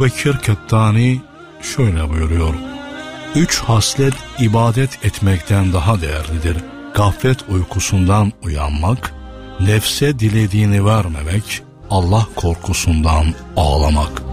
Bekir Kettani şöyle buyuruyor: 3 haslet ibadet etmekten daha değerlidir. Gaflet uykusundan uyanmak, nefse dilediğini vermemek, Allah korkusundan ağlamak.